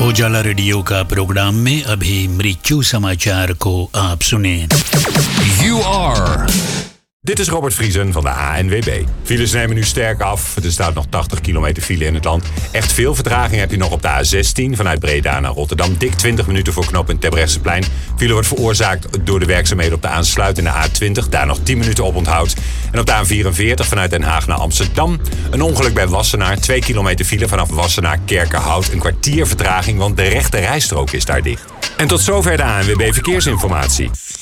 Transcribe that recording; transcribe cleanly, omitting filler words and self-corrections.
उजाला रेडियो का प्रोग्राम में अभी मृत्यु समाचार को आप सुने। You are. Dit is Robert Vriesen van de ANWB. Files nemen nu sterk af. Er staat nog 80 kilometer file in het land. Echt veel vertraging heb je nog op de A16 vanuit Breda naar Rotterdam. Dik 20 minuten voor knooppunt Terbrechtseplein. File wordt veroorzaakt door de werkzaamheden op de aansluitende A20. Daar nog 10 minuten op onthoud. En op de A44 vanuit Den Haag naar Amsterdam. Een ongeluk bij Wassenaar. 2 kilometer file vanaf Wassenaar Kerkenhout. Een kwartier vertraging, want de rechte rijstrook is daar dicht. En tot zover de ANWB Verkeersinformatie.